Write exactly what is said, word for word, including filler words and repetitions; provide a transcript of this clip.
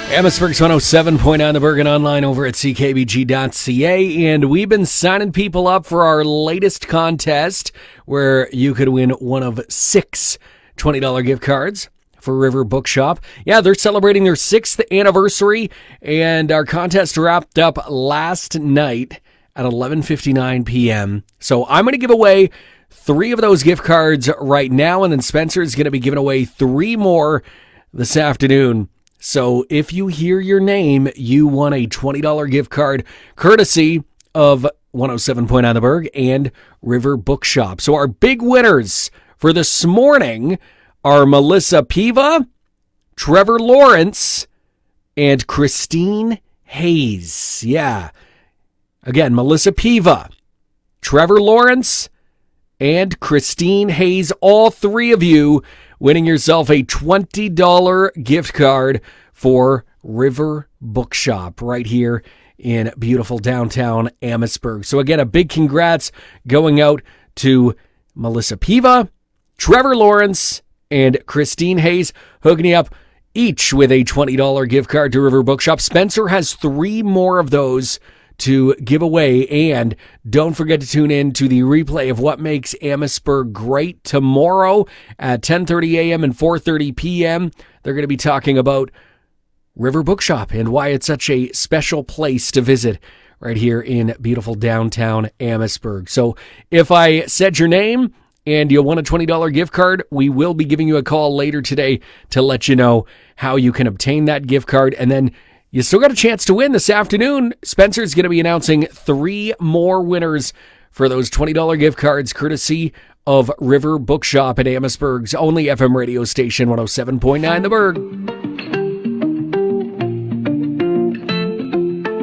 Amherstburg's one oh seven point nine The Bergen, online over at c k b g dot c a, and we've been signing people up for our latest contest where you could win one of six twenty dollars gift cards for River Bookshop. Yeah, they're celebrating their sixth anniversary, and our contest wrapped up last night at eleven fifty-nine p.m. So I'm going to give away three of those gift cards right now, and then Spencer's going to be giving away three more this afternoon. So if you hear your name, you won a twenty dollars gift card courtesy of one oh seven point nine The Berg and River Bookshop. So our big winners for this morning are Melissa Piva, Trevor Lawrence, and Christine Hayes. Yeah. Again, Melissa Piva, Trevor Lawrence, and Christine Hayes. All three of you winning yourself a twenty dollars gift card for River Bookshop right here in beautiful downtown Amherstburg. So again, a big congrats going out to Melissa Piva, Trevor Lawrence, and Christine Hayes, hooking you up each with a twenty dollars gift card to River Bookshop. Spencer has three more of those to give away, and don't forget to tune in to the replay of What Makes Amherstburg Great tomorrow at ten thirty a.m. and four thirty p.m. They're going to be talking about River Bookshop and why it's such a special place to visit right here in beautiful downtown Amherstburg. So if I said your name and you won a twenty dollars gift card, we will be giving you a call later today to let you know how you can obtain that gift card. And then you still got a chance to win this afternoon. Spencer's going to be announcing three more winners for those twenty dollars gift cards, courtesy of River Bookshop at Amherstburg's only F M radio station, one oh seven point nine The Berg.